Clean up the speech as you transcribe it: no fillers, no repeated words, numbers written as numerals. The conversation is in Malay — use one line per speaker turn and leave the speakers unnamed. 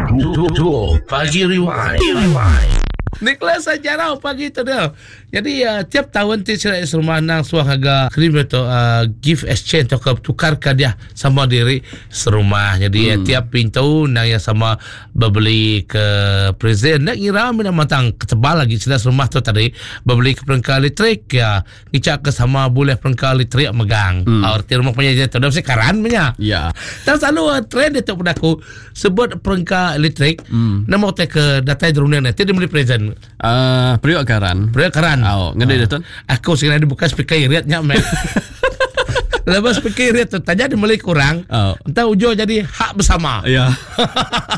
Pagi Rewind. Nicholas sejarah pagi tu dia. Jadi tiap tahun tiap rumah nang suang harga krim atau gift exchange atau tukarkan dia sama diri serumah. Jadi tiap pintu nang yang sama berbeli ke present nak ngira mina matang ketebal lagi jelas rumah tu tadi berbeli ke perangkat elektrik ya ngicak ke sama boleh perangkat elektrik megang. Arti rumah punya je tu dah sekaran punya.
Ya.
Dan selalu trend itu pada aku sebut perangkat elektrik nama hotel ke data drone nanti dia beli present.
Periuk karan. Oh, ngede tu.
Aku sekarang ada buka speaker iritnya mek. Lepas speaker irit tu tanya dia mulai kurang. Entah ujung jadi hak bersama.
Ya.